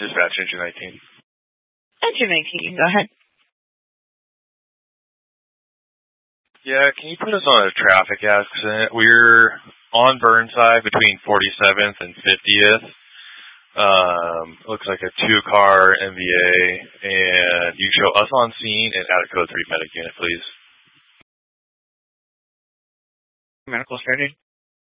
Dispatch Engine 19. Engine 19, go ahead. Yeah, can you put us on a traffic accident? We're on Burnside between 47th and 50th. Looks like a 2-car MVA, and you show us on scene and add a code 3 medic unit, please. Medical started.